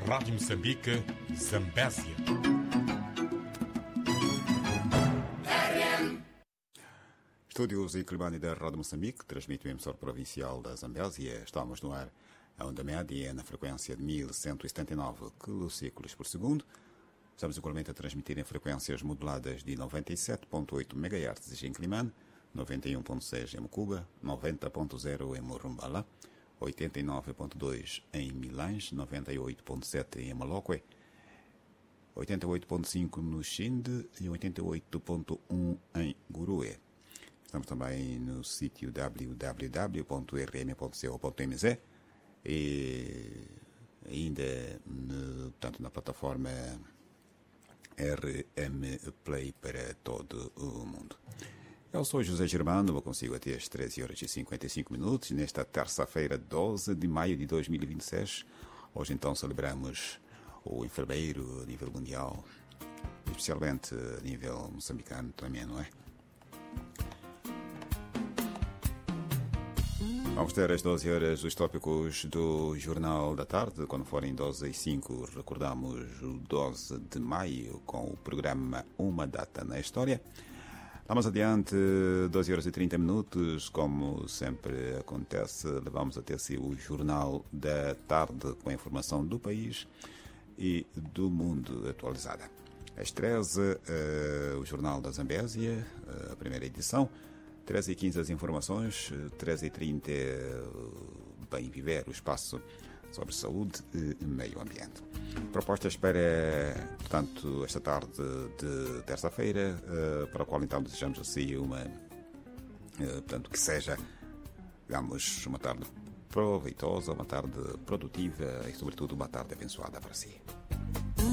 Rádio Moçambique, Zambésia. Estúdios e Climane da Rádio Moçambique, transmite o emissor provincial da Zambésia. Estamos no ar a onda média na frequência de 1179 quilociclos por segundo. Estamos igualmente a transmitir em frequências moduladas de 97.8 MHz em Climane, 91.6 em Mucuba, 90.0 em Morumbala, 89.2 em Milange, 98.7 em Maloque, 88.5 no Xinde e 88.1 em Gurue. Estamos também no sítio www.rm.co.mz e ainda portanto, na plataforma RM Play para todo o mundo. Eu sou José Germano, eu consigo até às 13h55 nesta terça-feira, 12 de maio de 2026. Hoje então celebramos o enfermeiro a nível mundial, especialmente a nível moçambicano também, não é? Vamos ter às 12 horas os tópicos do Jornal da Tarde. Quando forem 12h05, recordamos o 12 de maio com o programa Uma Data na História. Vamos adiante, 12h30, como sempre acontece, levamos até si o Jornal da Tarde com a informação do país e do mundo atualizada. Às 13, o Jornal da Zambésia, a primeira edição. 13h15 as informações, 13h30 Bem Viver, o espaço sobre saúde e meio ambiente. Propostas para, portanto, esta tarde de terça-feira, para a qual então desejamos assim uma, portanto, que seja, digamos, uma tarde proveitosa, uma tarde produtiva e, sobretudo, uma tarde abençoada para si.